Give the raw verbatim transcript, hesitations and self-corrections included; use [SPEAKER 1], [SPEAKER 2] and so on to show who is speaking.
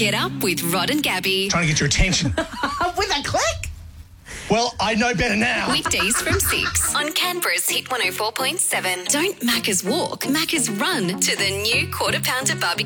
[SPEAKER 1] Get up with Rod and Gabby.
[SPEAKER 2] Trying to get your attention.
[SPEAKER 3] With a click?
[SPEAKER 2] Well, I know better now.
[SPEAKER 1] Weekdays from six on Canberra's Hit one oh four point seven. Don't Macca's walk, Macca's run to the new Quarter Pounder Barbecue.